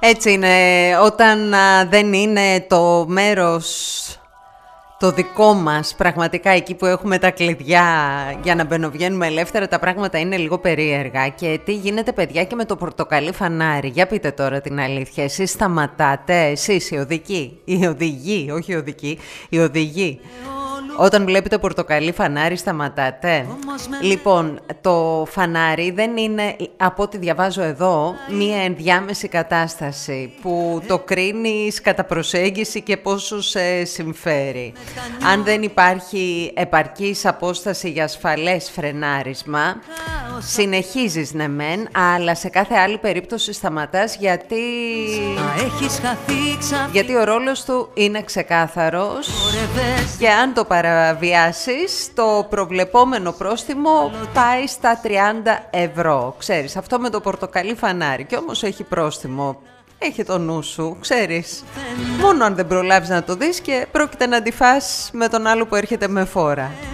Έτσι είναι, όταν δεν είναι το μέρος το δικό μας, πραγματικά εκεί που έχουμε τα κλειδιά για να μπαινοβγαίνουμε ελεύθερα, τα πράγματα είναι λίγο περίεργα. Και τι γίνεται, παιδιά, και με το πορτοκαλί φανάρι? Για πείτε τώρα την αλήθεια. Εσείς σταματάτε, εσείς οι οδηγοί, όχι οι οδικοί, οι οδηγοί. Όταν βλέπετε πορτοκαλί φανάρι σταματάτε? Λοιπόν, το φανάρι δεν είναι, από ό,τι διαβάζω εδώ, μία ενδιάμεση κατάσταση που το κρίνεις κατά προσέγγιση και πόσο σε συμφέρει. Αν δεν υπάρχει επαρκής απόσταση για ασφαλές φρενάρισμα, συνεχίζεις ναι μεν, αλλά σε κάθε άλλη περίπτωση σταματάς, γιατί ο ρόλος του είναι ξεκάθαρος και αν το παραβιάσεις, το προβλεπόμενο πρόστιμο πάει στα 30 ευρώ. Ξέρεις, αυτό με το πορτοκαλί φανάρι, και όμως έχει πρόστιμο. Έχει το νου σου, ξέρεις. Μόνο αν δεν προλάβεις να το δεις και πρόκειται να αντιφάς με τον άλλο που έρχεται με φόρα.